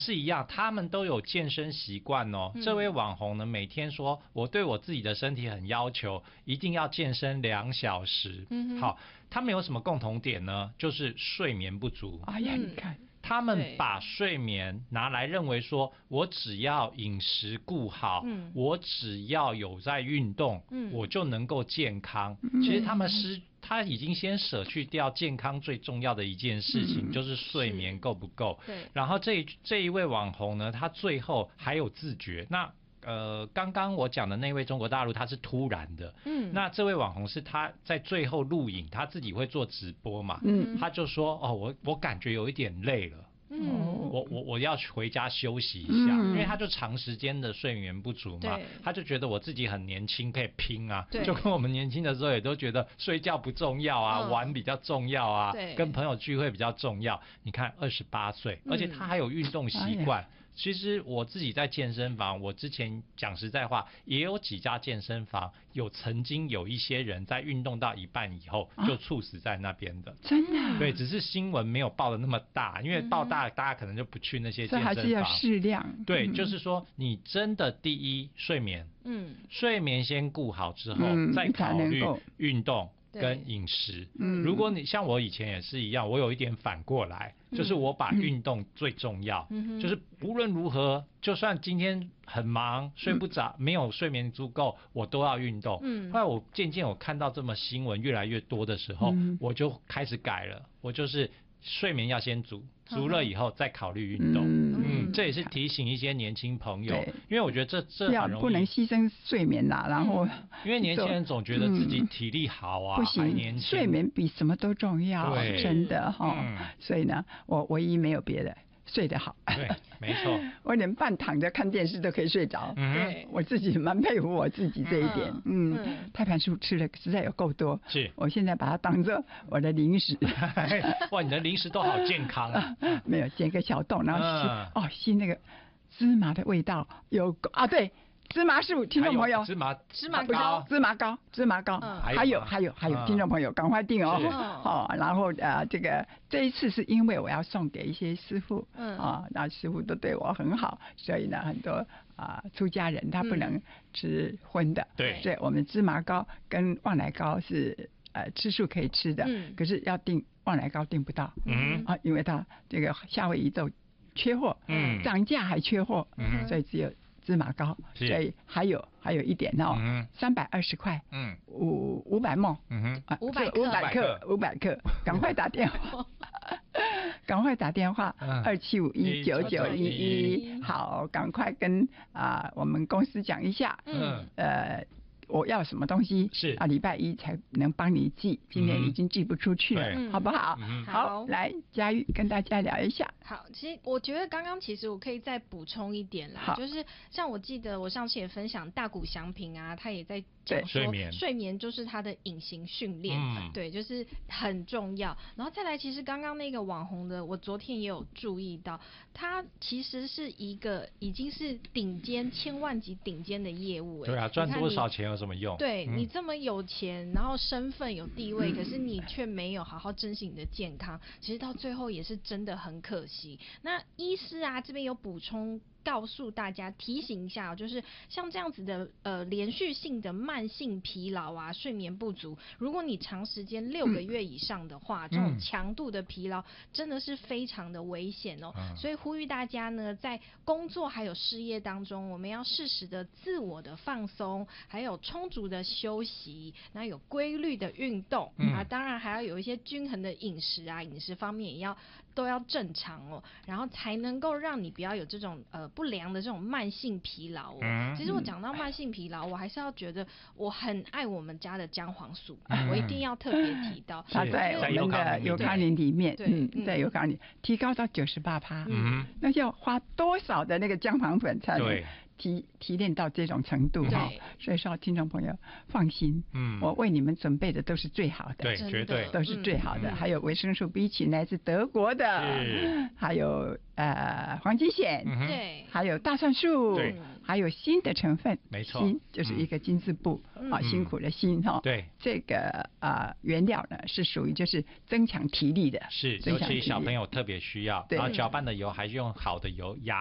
是一样，他们都有健身习惯哦。这位网红呢，每天说我对我自己的身体很要求，一定要健身2小时。好，他们有什么共同点呢？就是睡眠不足。 哎呀，你看。 他们把睡眠拿来认为说，我只要饮食顾好，我只要有在运动，我就能够健康。其实他已经先舍去掉健康最重要的一件事情，就是睡眠够不够。对。然后这一位网红呢，他最后还有自觉。那刚刚我讲的那位中国大陆，他是突然的。那这位网红是他在最后录影，他自己会做直播嘛。他就说我感觉有一点累了。我要回家休息一下，因为他就长时间的睡眠不足嘛，他就觉得我自己很年轻，可以拼啊，就跟我们年轻的时候也都觉得睡觉不重要啊，玩比较重要啊，跟朋友聚会比较重要。你看28岁，而且他还有运动习惯。其实我自己在健身房，我之前讲实在话，也有几家健身房曾经有一些人在运动到一半以后就猝死在那边的。 真的？对， 只是新闻没有报的那么大，因为报大大家可能就不去那些健身房。 所以还是要适量。 对，就是说你真的第一睡眠，睡眠先顾好之后，再考虑运动跟饮食。如果你像我以前也是一样，我有一点反过来，就是我把运动最重要，就是无论如何，就算今天很忙睡不着，没有睡眠足够，我都要运动。后来我渐渐看到这么新闻越来越多的时候，我就开始改了，我就是睡眠要先足了以后再考虑运动。这也是提醒一些年轻朋友，因为我觉得这很容易不能牺牲睡眠啦。然后因为年轻人总觉得自己体力好啊， 不行， 还年轻， 睡眠比什么都重要，真的所以呢，我唯一没有别的，睡得好。 对，没错。 我连半躺着看电视都可以睡着。对，我自己蛮佩服我自己这一点。胎盘素吃的实在有够多，是我现在把它当做我的零食。 哇，你的零食都好健康啊！ 没有，剪个小洞，然后吸那个芝麻的味道，对。芝麻素，听众朋友， 芝麻糕，芝麻糕，还有，听众朋友赶快订哦。然后这一次是因为我要送给一些师傅，那师傅都对我很好，所以呢，很多出家人他不能吃荤的，对，所以我们芝麻糕跟旺来糕是吃素可以吃的，可是要订旺来糕订不到，因为它这个夏威夷豆缺货，涨价还缺货，所以只有芝麻糕，所以还有一点320块，500梦，500克，赶快打电话27519911，好，赶快跟我们公司讲一下，我要什么东西是礼拜一才能帮你寄，今天已经寄不出去了，好不好？好，来嘉玉跟大家聊一下。 好，其实我觉得刚刚其实我可以再补充一点啦，就是像我记得我上次也分享大谷翔平啊，他也在讲说睡眠就是他的隐形训练，对，就是很重要。然后再来，其实刚刚那个网红的，我昨天也有注意到，他其实是一个已经是顶尖千万级顶尖的业务， 对啊，赚多少钱有什么用？ 对，你这么有钱，然后身份有地位，可是你却没有好好珍惜你的健康，其实到最后也是真的很可惜。那医师啊这边有补充告诉大家提醒一下，就是像这样子的连续性的慢性疲劳啊，睡眠不足，如果你长时间6个月以上的话，这种强度的疲劳真的是非常的危险哦。所以呼吁大家呢，在工作还有事业当中，我们要适时的自我的放松，还有充足的休息，那有规律的运动当然还要有一些均衡的饮食啊，饮食方面也都要正常哦，然后才能够让你不要有这种不良的这种慢性疲劳哦。其实我讲到慢性疲劳，我还是要觉得我很爱我们家的姜黄素，我一定要特别提到， 它在我们的尤康林里面，在尤康林提高到98%，那要花多少的那个姜黄粉才能提炼到这种程度哈，所以说听众朋友放心，我为你们准备的都是最好的， 对，绝对都是最好的。还有维生素 B 群来自德国的，还有黄金蚬， 对， 还有大蒜素， 对， 还有锌的成分， 没错， 锌就是一个金字部辛苦的辛哈， 对， 这个原料呢是属于就是增强体力的， 是，尤其小朋友特别需要，然后搅拌的油还是用好的油压。